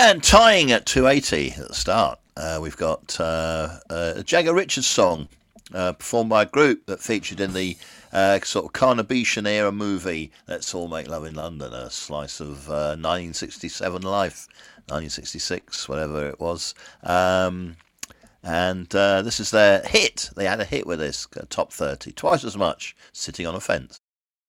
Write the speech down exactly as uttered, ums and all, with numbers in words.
And tying at two eighty at the start, uh, we've got uh, a Jagger Richards song uh, performed by a group that featured in the uh, sort of Carnation era movie Let's All Make Love in London, a slice of uh, nineteen sixty-seven life, nineteen sixty-six, whatever it was. Um, and uh, this is their hit. They had a hit with this, top thirty, twice as much, Sitting on a Fence.